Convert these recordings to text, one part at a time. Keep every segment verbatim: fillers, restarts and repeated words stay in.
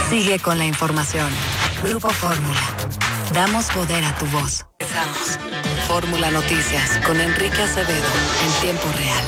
Sigue con la información. Grupo Fórmula. Damos poder a tu voz. Empezamos. Fórmula Noticias con Enrique Acevedo en tiempo real.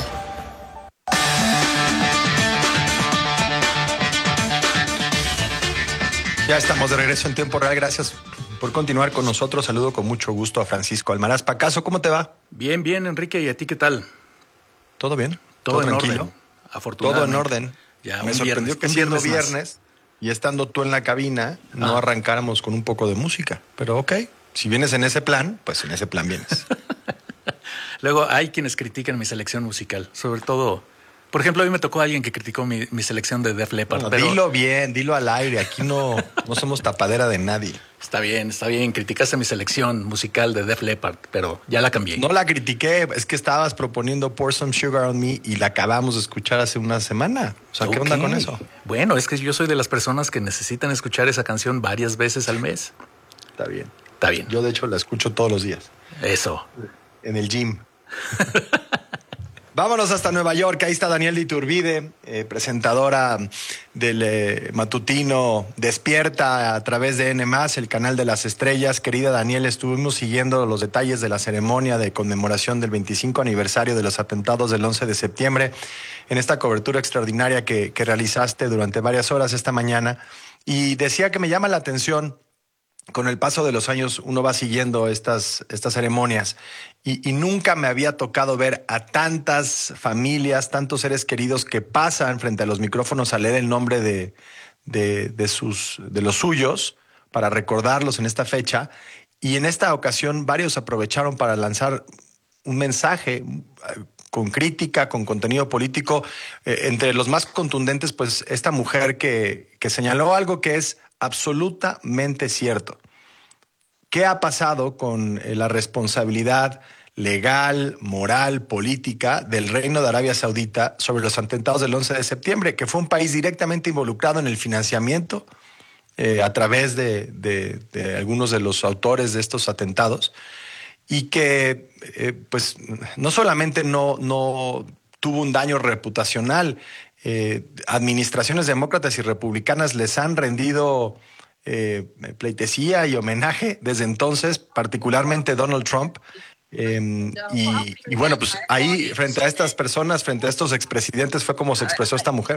Ya estamos de regreso en tiempo real. Gracias por continuar con nosotros. Saludo con mucho gusto a Francisco Almaraz Pacaso. ¿Cómo te va? Bien, bien, Enrique. ¿Y a ti qué tal? ¿Todo bien? Todo, ¿Todo en tranquilo? orden. Afortunadamente. Todo en orden. Ya, Me un sorprendió viernes, que un siendo viernes viernes y estando tú en la cabina, no Ah. arrancáramos con un poco de música. Pero ok, si vienes en ese plan, pues en ese plan vienes. Luego hay quienes critican mi selección musical, sobre todo, por ejemplo, a mí me tocó alguien que criticó mi, mi selección de Def Leppard. No, pero dilo bien, dilo al aire. Aquí no, no somos tapadera de nadie. Está bien, está bien, criticaste mi selección musical de Def Leppard, pero ya la cambié. No la critiqué, es que estabas proponiendo Pour Some Sugar on Me y la acabamos de escuchar hace una semana. O sea, ¿qué Ok. onda con eso? Bueno, es que yo soy de las personas que necesitan escuchar esa canción varias veces al mes. Está bien. Está bien. Yo, de hecho, la escucho todos los días. Eso. En el gym. Vámonos hasta Nueva York. Ahí está Daniel de Iturbide, eh, presentadora del eh, matutino Despierta a través de N más, el canal de las estrellas. Querida Daniel, estuvimos siguiendo los detalles de la ceremonia de conmemoración del veinticinco aniversario de los atentados del once de septiembre en esta cobertura extraordinaria que, que realizaste durante varias horas esta mañana. Y decía que me llama la atención. Con el paso de los años uno va siguiendo estas, estas ceremonias y, y nunca me había tocado ver a tantas familias, tantos seres queridos que pasan frente a los micrófonos a leer el nombre de, de, de, sus, de los suyos para recordarlos en esta fecha. Y en esta ocasión varios aprovecharon para lanzar un mensaje con crítica, con contenido político. Eh, entre los más contundentes, pues esta mujer que, que señaló algo que es absolutamente cierto. ¿Qué ha pasado con la responsabilidad legal, moral, política del Reino de Arabia Saudita sobre los atentados del once de septiembre, que fue un país directamente involucrado en el financiamiento eh, a través de, de, de algunos de los autores de estos atentados y que eh, pues no solamente no, no tuvo un daño reputacional, Eh, administraciones demócratas y republicanas les han rendido eh, pleitesía y homenaje desde entonces, particularmente Donald Trump. Eh, y, y bueno, pues ahí frente a estas personas, frente a estos expresidentes, fue como se expresó esta mujer.